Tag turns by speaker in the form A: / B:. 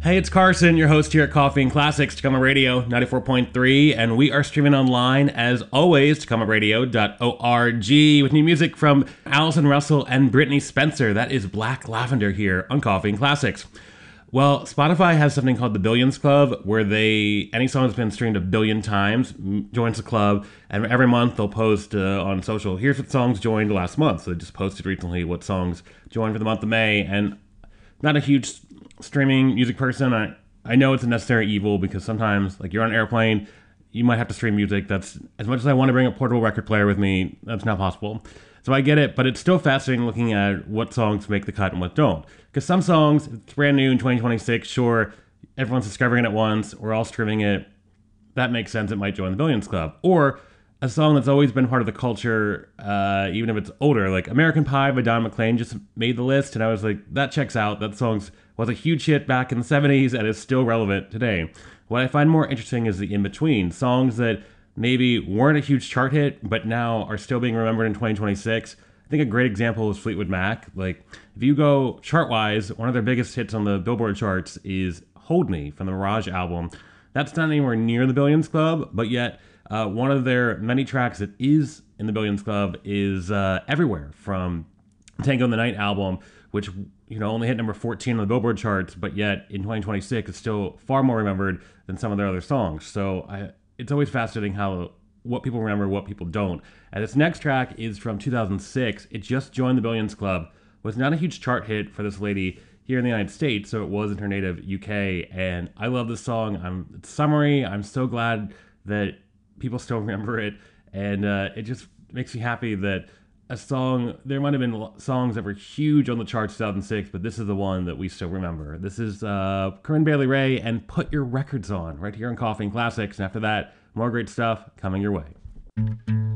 A: Hey, it's Carson, your host here at Coffee and Classics, Tacoma Radio 94.3, and we are streaming online, as always, tacomaradio.org, with new music from Allison Russell and Brittney Spencer. That is Black Lavender here on Coffee and Classics. Well, Spotify has something called the Billions Club, where any song that's been streamed 1 billion times joins the club, and every month they'll post on social, here's what songs joined last month. So they just posted recently what songs joined for the month of May, and not a huge streaming music person. I know it's a necessary evil because sometimes, like, you're on an airplane, you might have to stream music. That's, as much as I want to bring a portable record player with me, that's not possible. So I get it, but it's still fascinating looking at what songs make the cut and what don't. Because some songs, it's brand new in 2026, sure, everyone's discovering it at once, we're all streaming it, that makes sense, it might join the Billions Club. Or a song that's always been part of the culture, even if it's older, like American Pie by Don McLean just made the list, and I was like, that checks out. That song was a huge hit back in the 70s and is still relevant today. What I find more interesting is the in-between. Songs that maybe weren't a huge chart hit, but now are still being remembered in 2026. I think a great example is Fleetwood Mac. Like, if you go chart-wise, one of their biggest hits on the Billboard charts is Hold Me from the Mirage album. That's not anywhere near the Billions Club, but yet one of their many tracks that is in the Billions Club is Everywhere from Tango in the Night album, which only hit number 14 on the Billboard charts, but yet in 2026 it's still far more remembered than some of their other songs. So it's always fascinating how what people remember, what people don't. And this next track is from 2006. It just joined the Billions Club. Was not a huge chart hit for this lady here in the United States, so it was in her native UK. And I love this song. It's summery. I'm so glad that people still remember it, and it just makes me happy that a song, there might have been songs that were huge on the charts 2006, but this is the one that we still remember. This is Corinne Bailey Rae and Put Your Records On, right here on Coffee and Classics. And after that, more great stuff coming your way.